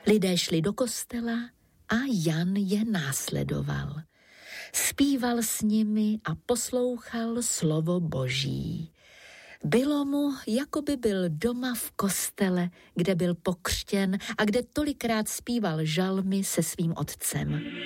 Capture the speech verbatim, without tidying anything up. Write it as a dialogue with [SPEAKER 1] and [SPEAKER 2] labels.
[SPEAKER 1] Lidé šli do kostela a Jan je následoval. Zpíval s nimi a poslouchal slovo Boží. Bylo mu, jako by byl doma v kostele, kde byl pokřtěn a kde tolikrát zpíval žalmy se svým otcem.